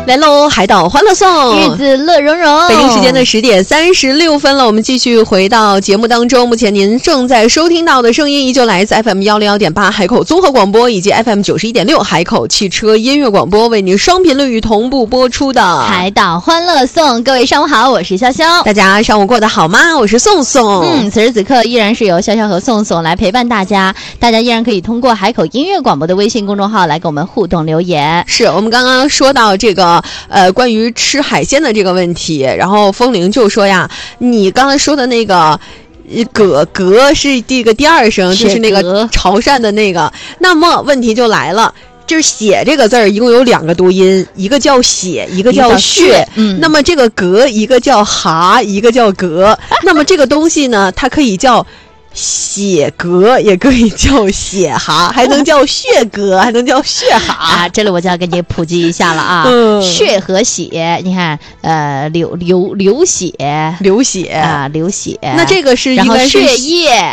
来喽，海岛欢乐颂， 日子乐融融。 北京时间的10点36分了，我们继续回到节目当中。目前您正在收听到的声音依旧来自 FM101.8 海口综合广播以及 FM91.6 海口汽车音乐广播，为您双频率同步播出的海岛欢乐颂。各位上午好，我是潇潇。 大家上午过得好吗？我是宋宋。 此时此刻依然是由潇潇和宋宋来陪伴大家，大家依然可以通过海口音乐广播的微信公众号来跟我们互动留言。 是我们刚刚说到这个关于吃海鲜的这个问题，然后风铃就说呀，你刚才说的那个蛤是这个第二声，就是那个潮汕的那个，那么问题就来了，就是血这个字儿一共有2个读音，一个叫血，一个叫血。那么这个蛤一个叫蛤，一个叫蛤。那么这个东西呢，它可以叫血蛤，也可以叫血蛤，还能叫血蛤，还能叫血蛤啊！这里我就要给你普及一下了啊。血和血，你看，流血啊，流血。 那这个是然后应该是血液，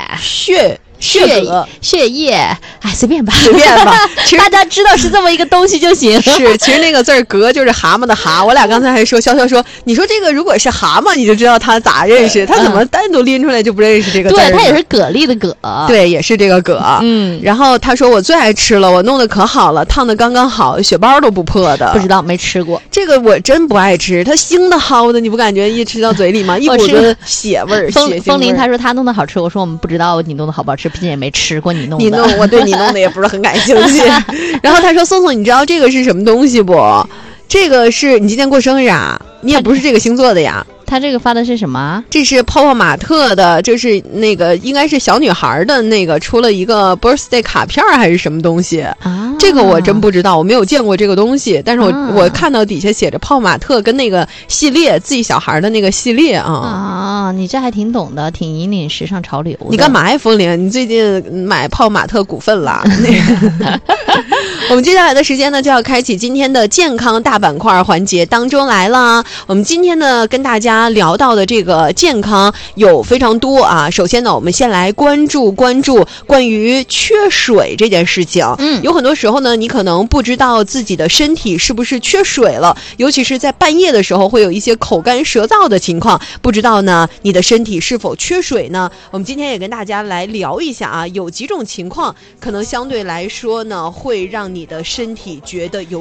血液，哎，随便吧。其实大家知道是这么一个东西就行。 是，其实那个字儿蛤就是蛤蟆的蛤。我俩刚才还说，潇潇说，你说这个如果是蛤蟆，你就知道他咋认识，他怎么单独拎出来就不认识这个字儿？ 对，他也是蛤蜊的蛤。 对，也是这个蛤。然后他说我最爱吃了，我弄得可好了，烫得刚刚好，血包都不破的。 不知道，没吃过。 这个我真不爱吃，它腥的蒿的，你不感觉一吃到嘴里吗？一股子血味儿。 风铃他说他弄的好吃，我说我们不知道你弄的好不好吃，毕竟也没吃过你弄的。 我对你弄的也不是很感兴趣。然后他说宋宋，你知道这个是什么东西不？这个是你今天过生日啊，你也不是这个星座的呀。 他这个发的是什么？ 这是泡泡玛特的，就是那个应该是小女孩的那个出了一个 birthday 卡片还是什么东西啊？这个我真不知道，我没有见过这个东西，但是我看到底下写着泡泡玛特跟那个系列自己小孩的那个系列啊。 你这还挺懂的，挺引领时尚潮流的。 你干嘛呀，风铃？你最近买泡泡玛特股份了？我们接下来的时间呢，就要开启今天的健康大板块环节当中来了。我们今天呢，跟大家聊到的这个健康有非常多啊。首先呢，我们先来关注关于缺水这件事情。有很多时候呢，你可能不知道自己的身体是不是缺水了，尤其是在半夜的时候，会有一些口干舌燥的情况。不知道呢，你的身体是否缺水呢？我们今天也跟大家来聊一下啊，有几种情况可能相对来说呢，会让你的身体觉得有